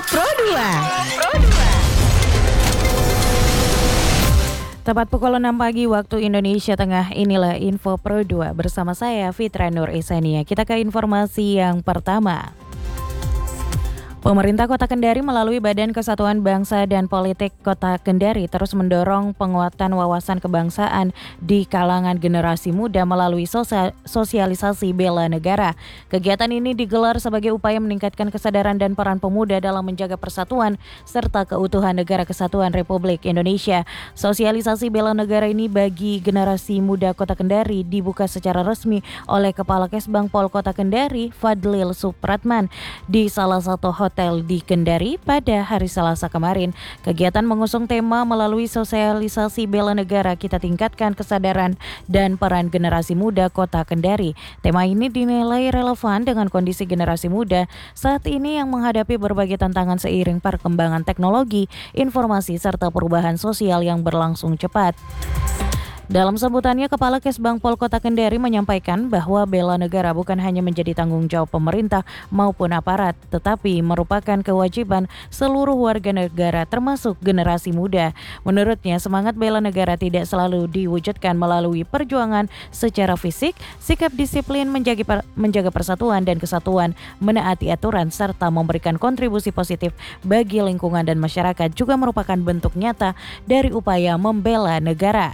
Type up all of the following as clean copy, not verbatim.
Pro 2. Tepat pukul 6 pagi waktu Indonesia Tengah, inilah Info Pro 2 bersama saya Fitra Nur Isania. Kita ke informasi yang pertama. Pemerintah Kota Kendari melalui Badan Kesatuan Bangsa dan Politik Kota Kendari terus mendorong penguatan wawasan kebangsaan di kalangan generasi muda melalui sosialisasi bela negara. Kegiatan ini digelar sebagai upaya meningkatkan kesadaran dan peran pemuda dalam menjaga persatuan serta keutuhan Negara Kesatuan Republik Indonesia. Sosialisasi bela negara ini bagi generasi muda Kota Kendari dibuka secara resmi oleh Kepala Kesbangpol Kota Kendari, Fadlil Supratman, di salah satu hotel di Kendari pada hari Selasa kemarin. Kegiatan mengusung tema melalui sosialisasi bela negara kita tingkatkan kesadaran dan peran generasi muda Kota Kendari. Tema ini dinilai relevan dengan kondisi generasi muda saat ini yang menghadapi berbagai tantangan seiring perkembangan teknologi, informasi serta perubahan sosial yang berlangsung cepat. Dalam sambutannya, Kepala Kesbangpol Kota Kendari menyampaikan bahwa bela negara bukan hanya menjadi tanggung jawab pemerintah maupun aparat, tetapi merupakan kewajiban seluruh warga negara termasuk generasi muda. Menurutnya, semangat bela negara tidak selalu diwujudkan melalui perjuangan secara fisik, sikap disiplin menjaga persatuan dan kesatuan, menaati aturan, serta memberikan kontribusi positif bagi lingkungan dan masyarakat juga merupakan bentuk nyata dari upaya membela negara.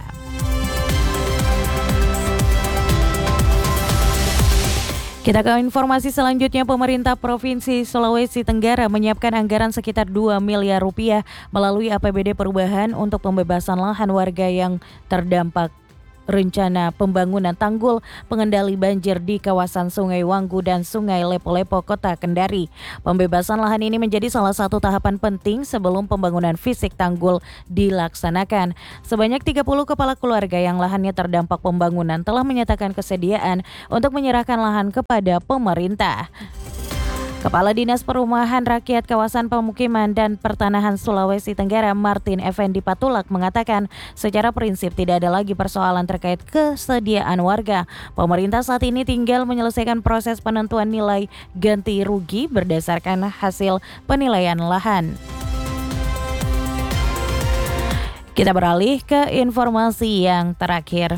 Kita ke informasi selanjutnya. Pemerintah Provinsi Sulawesi Tenggara menyiapkan anggaran sekitar 2 miliar rupiah melalui APBD perubahan untuk pembebasan lahan warga yang terdampak rencana pembangunan tanggul pengendali banjir di kawasan Sungai Wanggu dan Sungai Lepo-Lepo Kota Kendari. Pembebasan lahan ini menjadi salah satu tahapan penting sebelum pembangunan fisik tanggul dilaksanakan. Sebanyak 30 kepala keluarga yang lahannya terdampak pembangunan telah menyatakan kesediaan untuk menyerahkan lahan kepada pemerintah. Kepala Dinas Perumahan Rakyat Kawasan Pemukiman dan Pertanahan Sulawesi Tenggara, Martin Effendi Patulak, mengatakan secara prinsip tidak ada lagi persoalan terkait kesediaan warga. Pemerintah saat ini tinggal menyelesaikan proses penentuan nilai ganti rugi berdasarkan hasil penilaian lahan. Kita beralih ke informasi yang terakhir.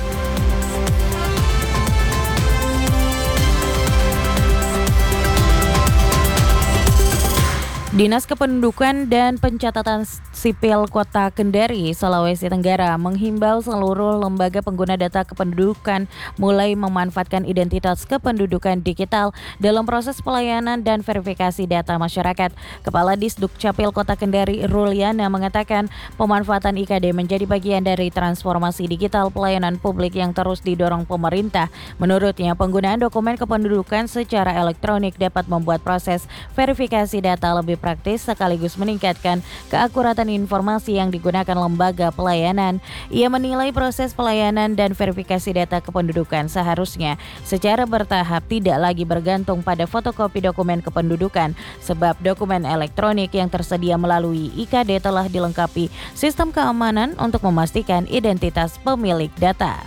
Dinas Kependudukan dan Pencatatan Sipil Kota Kendari, Sulawesi Tenggara menghimbau seluruh lembaga pengguna data kependudukan mulai memanfaatkan identitas kependudukan digital dalam proses pelayanan dan verifikasi data masyarakat. Kepala Disdukcapil Kota Kendari, Ruliana, mengatakan pemanfaatan IKD menjadi bagian dari transformasi digital pelayanan publik yang terus didorong pemerintah. Menurutnya, penggunaan dokumen kependudukan secara elektronik dapat membuat proses verifikasi data lebih praktis sekaligus meningkatkan keakuratan informasi yang digunakan lembaga pelayanan. Ia menilai proses pelayanan dan verifikasi data kependudukan seharusnya secara bertahap tidak lagi bergantung pada fotokopi dokumen kependudukan, sebab dokumen elektronik yang tersedia melalui IKD telah dilengkapi sistem keamanan untuk memastikan identitas pemilik data.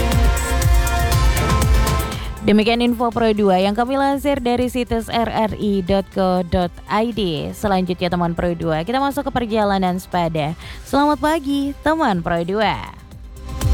Demikian Info Pro 2 yang kami lansir dari situs rri.co.id. Selanjutnya teman Pro 2, kita masuk ke perjalanan sepada. Selamat pagi teman Pro 2.